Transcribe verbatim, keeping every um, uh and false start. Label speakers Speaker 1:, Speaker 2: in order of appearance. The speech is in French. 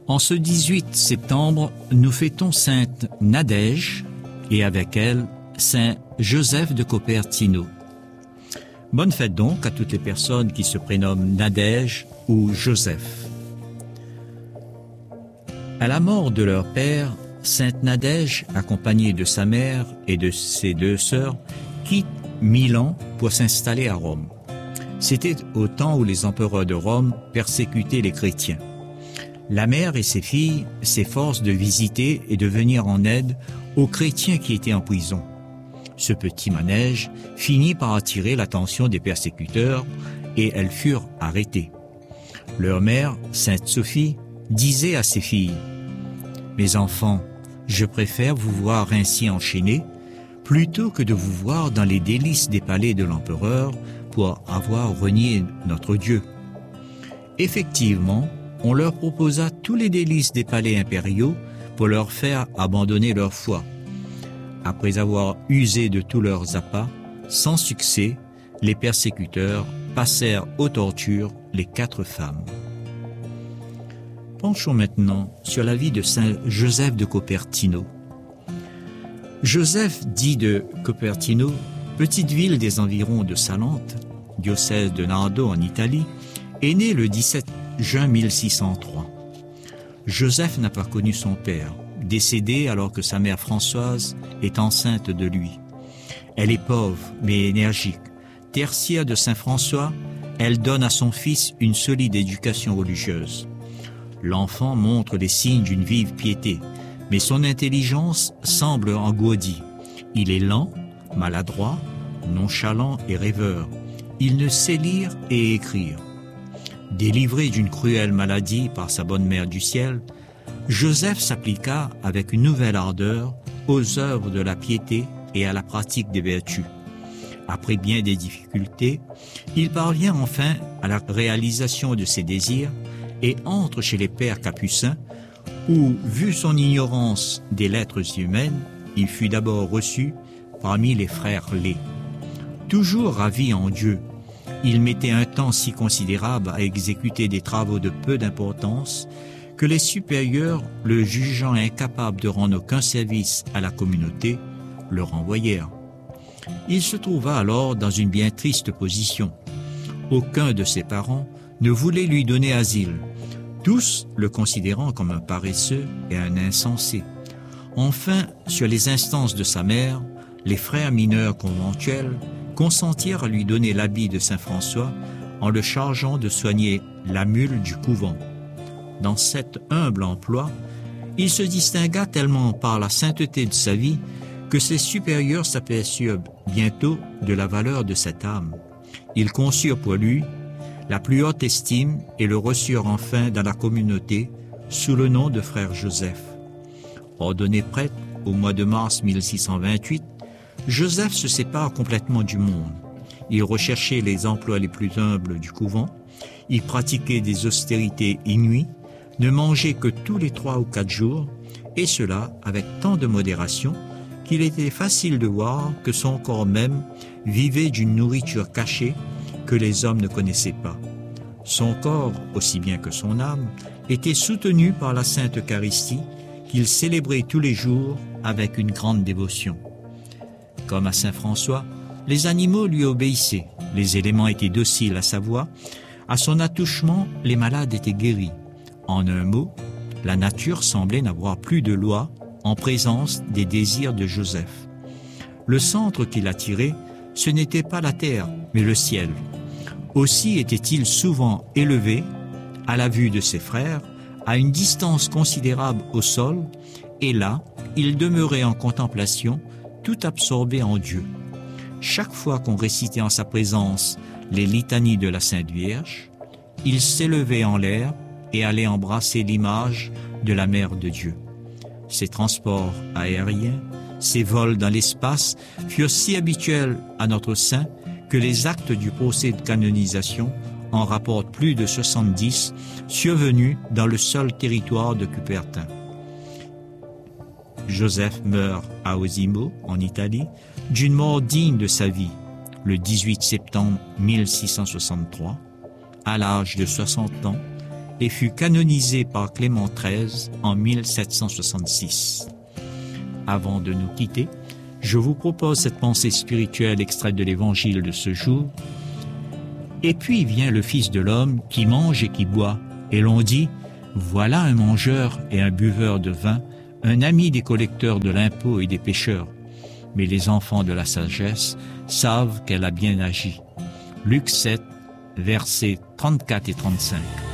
Speaker 1: En ce dix-huit septembre, nous fêtons Sainte Nadège et avec elle Saint Joseph de Cupertino. Bonne fête donc à toutes les personnes qui se prénomment Nadège ou Joseph. À la mort de leur père, Sainte Nadège, accompagnée de sa mère et de ses deux sœurs, quitte Milan pour s'installer à Rome. C'était au temps où les empereurs de Rome persécutaient les chrétiens. La mère et ses filles s'efforcent de visiter et de venir en aide aux chrétiens qui étaient en prison. Ce petit manège finit par attirer l'attention des persécuteurs et elles furent arrêtées. Leur mère, Sainte Sophie, disait à ses filles « Mes enfants, je préfère vous voir ainsi enchaînés plutôt que de vous voir dans les délices des palais de l'empereur pour avoir renié notre Dieu. » Effectivement, on leur proposa tous les délices des palais impériaux pour leur faire abandonner leur foi. Après avoir usé de tous leurs appas, sans succès, les persécuteurs passèrent aux tortures les quatre femmes. Penchons maintenant sur la vie de Saint Joseph de Cupertino. Joseph dit de Cupertino, petite ville des environs de Salente, diocèse de Nardo en Italie, est né le dix-sept juin mille six cent trois. Joseph n'a pas connu son père, décédé alors que sa mère Françoise est enceinte de lui. Elle est pauvre mais énergique. Tertiaire de Saint François, elle donne à son fils une solide éducation religieuse. L'enfant montre les signes d'une vive piété, mais son intelligence semble engourdie. Il est lent, maladroit, nonchalant et rêveur. Il ne sait lire et écrire. Délivré d'une cruelle maladie par sa bonne mère du ciel, Joseph s'appliqua avec une nouvelle ardeur aux œuvres de la piété et à la pratique des vertus. Après bien des difficultés, il parvient enfin à la réalisation de ses désirs et entre chez les pères capucins où, vu son ignorance des lettres humaines, il fut d'abord reçu parmi les frères laids. Toujours ravi en Dieu, il mettait un temps si considérable à exécuter des travaux de peu d'importance que les supérieurs, le jugeant incapable de rendre aucun service à la communauté, le renvoyèrent. Il se trouva alors dans une bien triste position. Aucun de ses parents ne voulait lui donner asile, tous le considérant comme un paresseux et un insensé. Enfin, sur les instances de sa mère, les frères mineurs conventuels consentirent à lui donner l'habit de Saint François en le chargeant de soigner la mule du couvent. Dans cet humble emploi, il se distingua tellement par la sainteté de sa vie que ses supérieurs s'aperçurent bientôt de la valeur de cette âme. Ils conçurent pour lui la plus haute estime et le reçurent enfin dans la communauté sous le nom de frère Joseph. Ordonné prêtre au mois de mars mille six cent vingt-huit, Joseph se sépare complètement du monde. Il recherchait les emplois les plus humbles du couvent, il pratiquait des austérités inouïes, ne mangeait que tous les trois ou quatre jours, et cela avec tant de modération qu'il était facile de voir que son corps même vivait d'une nourriture cachée que les hommes ne connaissaient pas. Son corps, aussi bien que son âme, était soutenu par la Sainte Eucharistie qu'il célébrait tous les jours avec une grande dévotion. Comme à Saint François, les animaux lui obéissaient, les éléments étaient dociles à sa voix, à son attouchement, les malades étaient guéris. En un mot, la nature semblait n'avoir plus de loi en présence des désirs de Joseph. Le centre qui l'attirait, ce n'était pas la terre, mais le ciel. Aussi était-il souvent élevé, à la vue de ses frères, à une distance considérable au sol, et là, il demeurait en contemplation, tout absorbé en Dieu. Chaque fois qu'on récitait en sa présence les litanies de la Sainte Vierge, il s'élevait en l'air et allait embrasser l'image de la Mère de Dieu. Ses transports aériens, ses vols dans l'espace furent si habituels à notre saint que les actes du procès de canonisation en rapportent plus de soixante-dix survenus dans le seul territoire de Cupertin. Joseph meurt à Osimo, en Italie, d'une mort digne de sa vie, le dix-huit septembre mille six cent soixante-trois, à l'âge de soixante ans, et fut canonisé par Clément treize en mille sept cent soixante-six. Avant de nous quitter, je vous propose cette pensée spirituelle extraite de l'évangile de ce jour. Et puis vient le Fils de l'homme qui mange et qui boit, et l'on dit, voilà un mangeur et un buveur de vin, un ami des collecteurs de l'impôt et des pécheurs. Mais les enfants de la sagesse savent qu'elle a bien agi. Luc sept, versets trente-quatre et trente-cinq.